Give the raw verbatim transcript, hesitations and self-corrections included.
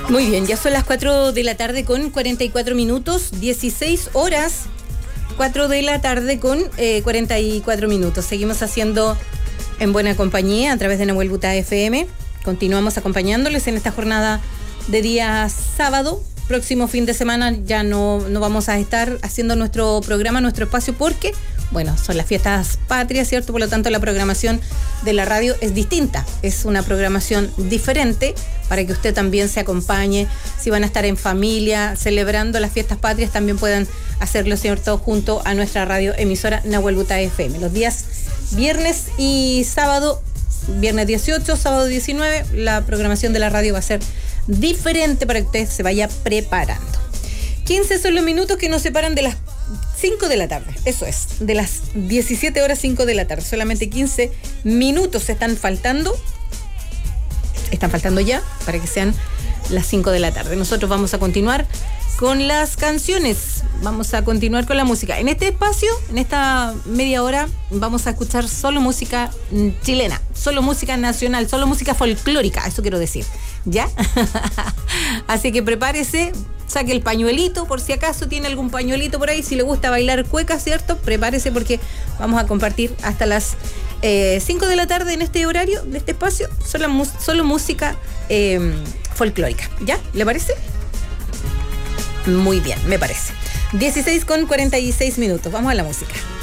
Muy bien, ya son las cuatro de la tarde con cuarenta y cuatro minutos, dieciséis horas, cuatro de la tarde con eh, cuarenta y cuatro minutos. Seguimos haciendo En Buena Compañía a través de Nahuel Buta F M. Continuamos acompañándoles en esta jornada de día sábado. Próximo fin de semana ya no, no vamos a estar haciendo nuestro programa, nuestro espacio, porque, bueno, son las fiestas patrias, ¿cierto? Por lo tanto, la programación de la radio es distinta. Es una programación diferente para que usted también se acompañe. Si van a estar en familia celebrando las fiestas patrias, también puedan hacerlo, ¿cierto? Junto a nuestra radio emisora Nahuel Buta F M. Los días viernes y sábado, viernes dieciocho, sábado diecinueve, la programación de la radio va a ser diferente para que usted se vaya preparando. quince son los minutos que nos separan de las cinco de la tarde. Eso es, de las diecisiete horas cinco de la tarde. Solamente quince minutos están faltando. Están faltando ya para que sean las cinco de la tarde. Nosotros vamos a continuar con las canciones. Vamos a continuar con la música. En este espacio, en esta media hora, vamos a escuchar solo música chilena, solo música nacional, solo música folclórica, eso quiero decir. ¿Ya? Así que prepárese, saque el pañuelito, por si acaso tiene algún pañuelito por ahí, si le gusta bailar cueca, ¿cierto? Prepárese porque vamos a compartir hasta las eh, cinco de la tarde en este horario, de este espacio, solo, solo música eh, folclórica. ¿Ya? ¿Le parece? Muy bien, me parece. dieciséis con cuarenta y seis minutos, vamos a la música.